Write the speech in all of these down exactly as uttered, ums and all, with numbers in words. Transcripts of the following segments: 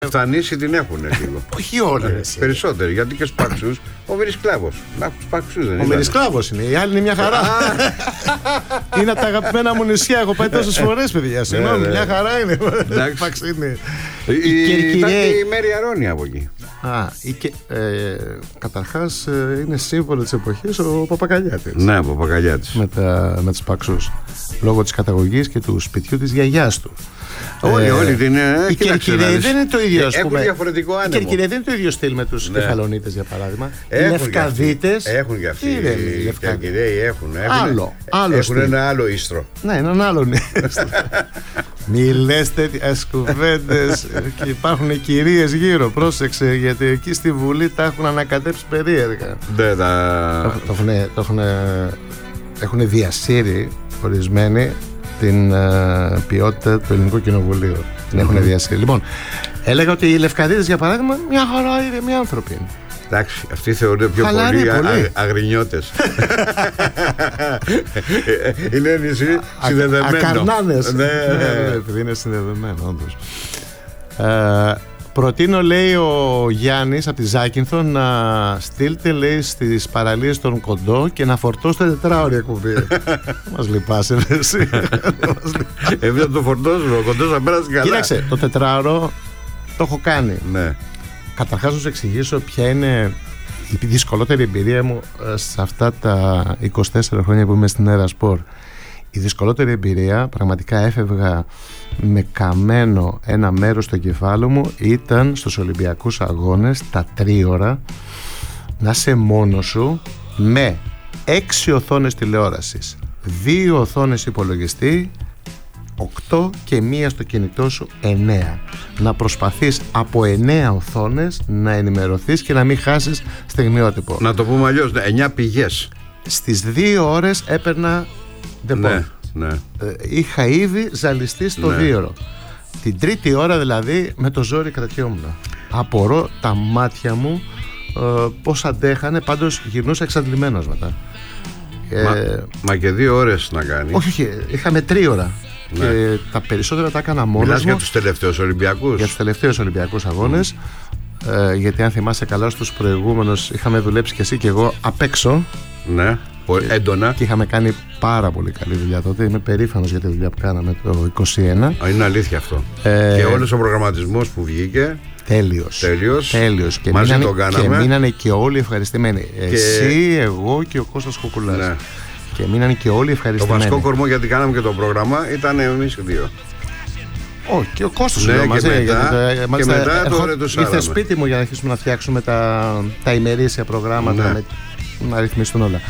Φτανήσει την έχουν λίγο. Όχι όλοι. Περισσότεροι, γιατί και στους παξούς. Ο Μυρισκλάβος. Ο Μυρισκλάβος είναι. Οι άλλοι είναι μια χαρά. Είναι από τα αγαπημένα μου νησιά. Έχω πάει τόσες φορές, παιδιά. Συγγνώμη, μια χαρά είναι. Ήταν και η Μέρη Αρώνη από εκεί. Καταρχάς είναι σύμβολο της εποχής ο Παπακαλιάτης. Ναι, ο Παπακαλιάτης. Με τους παξούς. Λόγω της καταγωγής και του σπιτιού της γιαγιάς του. Όλοι, ε, όλοι την. Οι Κερκυραίοι δεν είναι το ίδιο. Έχουν διαφορετικό άνεμο. Οι Κερκυραίοι δεν είναι το ίδιο στυλ με τους ναι. Κεφαλονίτες, για παράδειγμα. Έχουν οι Λευκαδίτες. Έχουν και αυτοί. Οι Κερκυραίοι έχουν. Άλλο. άλλο έχουν ένα άλλο ίστρο. Ναι, έναν άλλον ίστρο. Μη λες τέτοιες κουβέντες. Και υπάρχουν κυρίες γύρω. Πρόσεξε, γιατί εκεί στη Βουλή τα έχουν ανακατέψει περίεργα. Ναι, τα. Έχουν διασύρει ορισμένοι την uh, ποιότητα του ελληνικού κοινοβουλίου. Την mm-hmm. έχουν διασύρει. Λοιπόν, έλεγα ότι οι Λευκαδίτες, για παράδειγμα, μια χαρά είναι, μια άνθρωποι. Εντάξει, αυτοί θεωρούνται πιο Χαλάρι, πολύ, πολύ. Α, αγρινιώτες. Είναι νησί συνδεδεμένο. Ακαρνάνες. Ναι, ναι, επειδή είναι συνδεδεμένο, όντως. Uh, Προτείνω, λέει ο Γιάννης από τη Ζάκυνθο, να στείλτε, λέει, στις παραλίες των Κοντό και να φορτώσετε τετράωρη εκπομπή. Μας λυπάσαι, ρε εσύ. Εμείς θα το φορτώσουμε, ο Κοντός θα πέρασε καλά. Κοίταξε, το τετράωρο το έχω κάνει. Ναι. Καταρχάς να σου εξηγήσω ποια είναι η δυσκολότερη εμπειρία μου σε αυτά τα είκοσι τέσσερα χρόνια που είμαι στην Έρα Σπορ. Η δυσκολότερη εμπειρία, πραγματικά έφευγα με καμένο ένα μέρος στο κεφάλι μου, ήταν στους Ολυμπιακούς Αγώνες τα τρίωρα να είσαι μόνος σου με έξι οθόνες τηλεόρασης, δύο οθόνες υπολογιστή, οκτώ και μία στο κινητό σου, εννέα. Να προσπαθείς από εννέα οθόνες να ενημερωθείς και να μην χάσεις στιγμιότυπο. Να το πούμε αλλιώς, εννέα πηγές. Στις δύο ώρες έπαιρνα ναι, ναι. Είχα ήδη ζαλιστεί στο ναι. δίωρο. Την τρίτη ώρα δηλαδή με το ζόρι κρατιόμουν. Απορώ τα μάτια μου ε, πώς αντέχανε. Πάντως γυρνούσα εξαντλημένος μετά. Μα, ε, μα και δύο ώρες να κάνει. Όχι, όχι, είχαμε τρίωρα. Ναι. Και τα περισσότερα τα έκανα μόνος μου. Μιλάς για τους τελευταίους Ολυμπιακούς. Για τους τελευταίους Ολυμπιακούς Αγώνες. mm. ε, Γιατί αν θυμάσαι καλά, στους προηγούμενους είχαμε δουλέψει και εσύ και εγώ απ' έξω. Ναι. Έντονα. Και είχαμε κάνει πάρα πολύ καλή δουλειά τότε. Είμαι περήφανος για τη δουλειά που κάναμε το είκοσι ένα. Είναι αλήθεια αυτό. Ε... Και όλος ο προγραμματισμός που βγήκε. Τέλειος. Τέλειος. Τέλειος. Και, μαζί μείνανε, το κάναμε. Και μείνανε και όλοι ευχαριστημένοι. Και... Εσύ, εγώ και ο Κώστας Κουκουλάς. Ναι. Και μείνανε και όλοι ευχαριστημένοι. Το βασικό κορμό, γιατί κάναμε και το πρόγραμμα, ήταν εμείς οι δύο. Όχι, και ο Κώστας ναι, λέω, μαζί. Και μετά, και μετά, και μετά το ρετουσάραμε. Ήρθε σπίτι μου για να αρχίσουμε να φτιάξουμε τα, τα ημερήσια προγράμματα, ναι. με, να ρυθμιστούν όλα.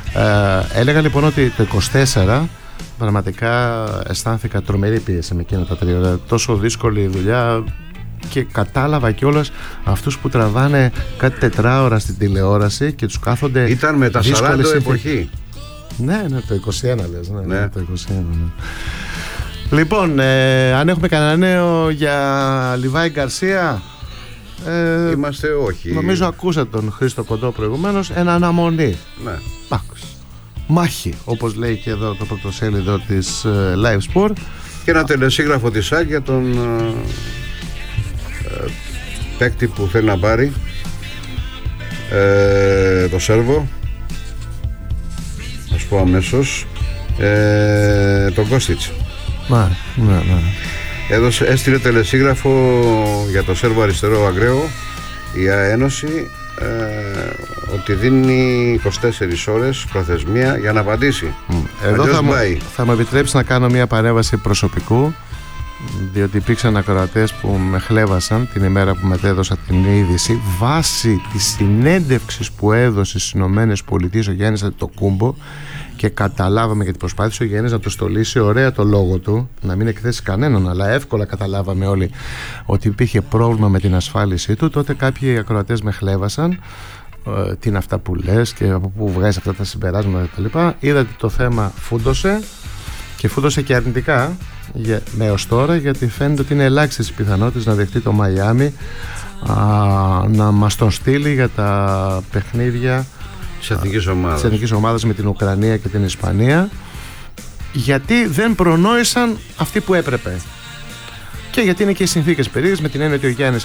Ε, έλεγα λοιπόν ότι το είκοσι τέσσερα πραγματικά αισθάνθηκα τρομερή πίεση με εκείνα τα τρία ώρα. Τόσο δύσκολη δουλειά, και κατάλαβα κιόλας αυτούς που τραβάνε κάτι τετράωρα στην τηλεόραση και τους κάθονται. Ήταν με τα σαράντα εποχή. Ναι, ναι, το είκοσι ένα λες. Ναι, ναι. Το είκοσι ένα, ναι. Λοιπόν, ε, αν έχουμε κανένα νέο για Λιβάη Γκαρσία. Ε, Είμαστε όχι. Νομίζω ακούσατε τον Χρήστο Κοντό προηγουμένως. Ένα αναμονή. Ναι. Άκουσε. Μάχη, όπως λέει και εδώ το πρωτοσέλιδο της uh, Live Sport. Και ένα τελεσίγραφο της ΣΑΚ για τον uh, uh, παίκτη που θέλει να πάρει uh, το Σέρβο. Θα σου πω αμέσως. uh, τον Κώστιτς. Ναι, ναι, ναι. Έδωσε, έστειλε τελεσίγραφο για το Σέρβο αριστερό Αγκραίο η Ένωση, ε, ότι δίνει είκοσι τέσσερις ώρες προθεσμία για να απαντήσει. Mm. Εδώ θα μου, θα μου επιτρέψει να κάνω μια παρέμβαση προσωπικού, διότι υπήρξαν ακροατές που με χλέβασαν την ημέρα που μετέδωσα την είδηση βάσει της συνέντευξης που έδωσε στις Ηνωμένες Πολιτείες ο Γιάννης Αντετοκούμπο, και καταλάβαμε, γιατί προσπάθησε ο Γιάννης να το στολίσει ωραία το λόγο του, να μην εκθέσει κανέναν, αλλά εύκολα καταλάβαμε όλοι ότι υπήρχε πρόβλημα με την ασφάλισή του. Τότε κάποιοι ακροατές με χλέβασαν, ε, τι είναι αυτά που λες και από πού βγάζεις αυτά τα συμπεράσματα κτλ. Είδατε το θέμα φούντωσε, και φούντωσε και αρνητικά για, έως τώρα, γιατί φαίνεται ότι είναι ελάχιστες οι πιθανότητες να δεχτεί το Μαϊάμι να μας τον στείλει για τα παιχνίδια της εθνικής ομάδας. της εθνικής ομάδας με την Ουκρανία και την Ισπανία, γιατί δεν προνόησαν αυτοί που έπρεπε. Και γιατί είναι και οι συνθήκες περίεργες, με την έννοια ότι ο Γιάννης